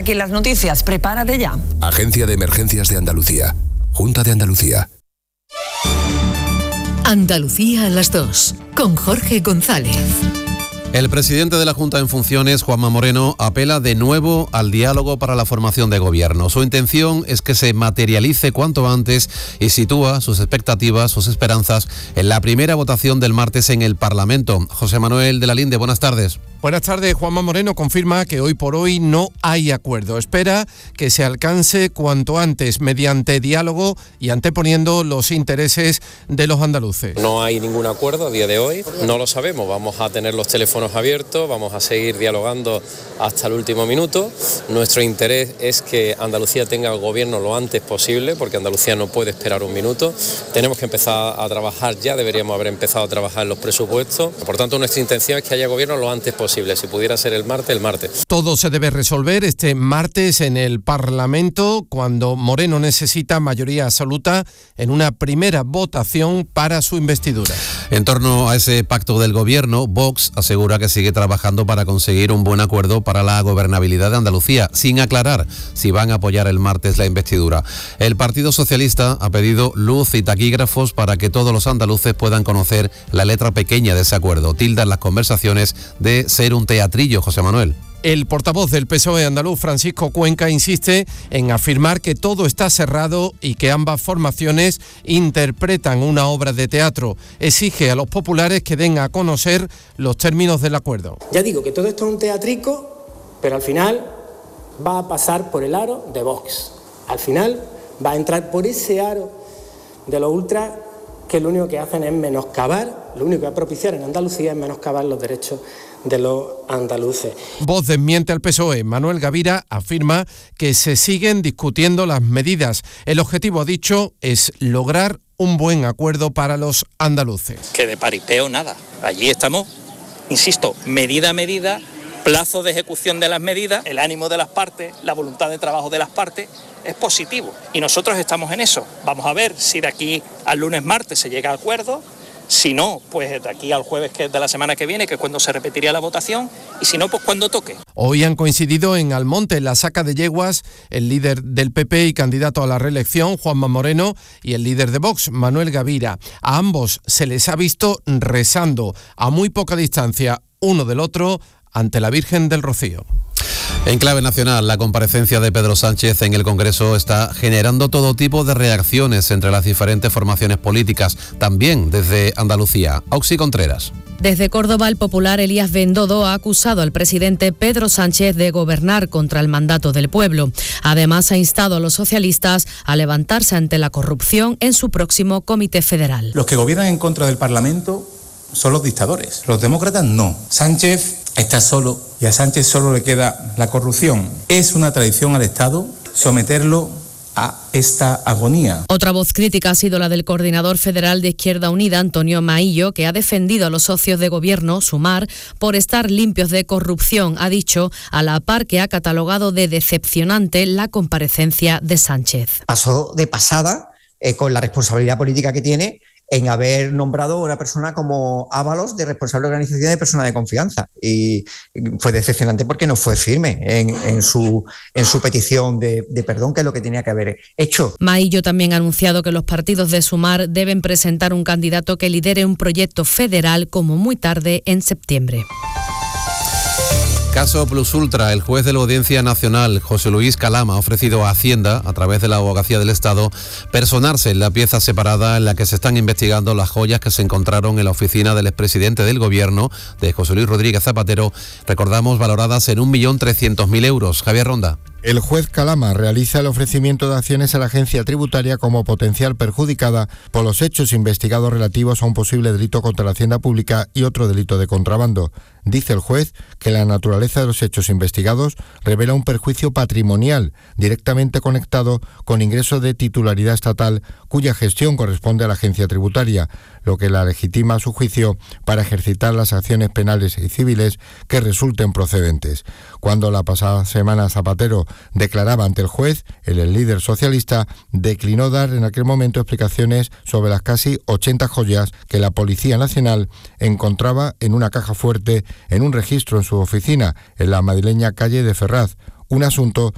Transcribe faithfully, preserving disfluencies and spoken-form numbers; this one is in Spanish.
aquí en las noticias. Prepárate ya. Agencia de Emergencias de Andalucía. Junta de Andalucía. Andalucía a las dos, con Jorge González. El presidente de la Junta en funciones, Juanma Moreno, apela de nuevo al diálogo para la formación de gobierno. Su intención es que se materialice cuanto antes y sitúa sus expectativas, sus esperanzas en la primera votación del martes en el Parlamento. José Manuel de la Linde, buenas tardes. Buenas tardes. Juanma Moreno confirma que hoy por hoy no hay acuerdo. Espera que se alcance cuanto antes mediante diálogo y anteponiendo los intereses de los andaluces. No hay ningún acuerdo a día de hoy, no lo sabemos. Vamos a tener los teléfonos abiertos, vamos a seguir dialogando hasta el último minuto. Nuestro interés es que Andalucía tenga el gobierno lo antes posible, porque Andalucía no puede esperar un minuto. Tenemos que empezar a trabajar ya, deberíamos haber empezado a trabajar en los presupuestos. Por tanto, nuestra intención es que haya gobierno lo antes posible. Si pudiera ser el martes, el martes. Todo se debe resolver este martes en el Parlamento, cuando Moreno necesita mayoría absoluta en una primera votación para su investidura. En torno a ese pacto del gobierno, Vox asegura que sigue trabajando para conseguir un buen acuerdo para la gobernabilidad de Andalucía, sin aclarar si van a apoyar el martes la investidura. El Partido Socialista ha pedido luz y taquígrafos para que todos los andaluces puedan conocer la letra pequeña de ese acuerdo. Tildan las conversaciones de ser un teatrillo, José Manuel. El portavoz del P S O E andaluz, Francisco Cuenca, insiste en afirmar que todo está cerrado y que ambas formaciones interpretan una obra de teatro. Exige a los populares que den a conocer los términos del acuerdo. Ya digo que todo esto es un teatrico, pero al final va a pasar por el aro de Vox. Al final va a entrar por ese aro de los ultras, que lo único que hacen es menoscabar, lo único que va a propiciar en Andalucía es menoscabar los derechos de los andaluces. Voz desmiente al P S O E. Manuel Gavira afirma que se siguen discutiendo las medidas. El objetivo, ha dicho, es lograr un buen acuerdo para los andaluces. Que de paripeo nada. Allí estamos, insisto, medida a medida, plazo de ejecución de las medidas, el ánimo de las partes, la voluntad de trabajo de las partes es positivo. Y nosotros estamos en eso. Vamos a ver si de aquí al lunes, martes se llega a acuerdo. Si no, pues de aquí al jueves que es de la semana que viene, que es cuando se repetiría la votación, y si no, pues cuando toque. Hoy han coincidido en Almonte, en la Saca de Yeguas, el líder del P P y candidato a la reelección, Juanma Moreno, y el líder de Vox, Manuel Gavira. A ambos se les ha visto rezando a muy poca distancia uno del otro ante la Virgen del Rocío. En clave nacional, la comparecencia de Pedro Sánchez en el Congreso está generando todo tipo de reacciones entre las diferentes formaciones políticas, también desde Andalucía. Auxi Contreras. Desde Córdoba, el popular Elías Bendodo ha acusado al presidente Pedro Sánchez de gobernar contra el mandato del pueblo. Además, ha instado a los socialistas a levantarse ante la corrupción en su próximo Comité Federal. Los que gobiernan en contra del Parlamento son los dictadores. Los demócratas no. Sánchez está solo y a Sánchez solo le queda la corrupción. Es una traición al Estado someterlo a esta agonía. Otra voz crítica ha sido la del coordinador federal de Izquierda Unida, Antonio Maillo, que ha defendido a los socios de gobierno, Sumar, por estar limpios de corrupción. Ha dicho, a la par que ha catalogado de decepcionante la comparecencia de Sánchez. Pasó de pasada eh, con la responsabilidad política que tiene en haber nombrado a una persona como Ábalos de responsable de organización de persona de confianza. Y fue decepcionante porque no fue firme en, en, su, en su petición de, de perdón, que es lo que tenía que haber hecho. Maillo también ha anunciado que los partidos de Sumar deben presentar un candidato que lidere un proyecto federal como muy tarde en septiembre. Caso Plus Ultra. El juez de la Audiencia Nacional, José Luis Calama, ha ofrecido a Hacienda, a través de la Abogacía del Estado, personarse en la pieza separada en la que se están investigando las joyas que se encontraron en la oficina del expresidente del Gobierno, de José Luis Rodríguez Zapatero, recordamos, valoradas en un millón trescientos mil euros. Javier Ronda. El juez Calama realiza el ofrecimiento de acciones a la agencia tributaria como potencial perjudicada por los hechos investigados relativos a un posible delito contra la hacienda pública y otro delito de contrabando. Dice el juez que la naturaleza de los hechos investigados revela un perjuicio patrimonial directamente conectado con ingresos de titularidad estatal cuya gestión corresponde a la agencia tributaria, lo que la legitima a su juicio para ejercitar las acciones penales y civiles que resulten procedentes. Cuando la pasada semana Zapatero declaraba ante el juez, el líder socialista declinó dar en aquel momento explicaciones sobre las casi ochenta joyas que la Policía Nacional encontraba en una caja fuerte en un registro en su oficina en la madrileña calle de Ferraz, un asunto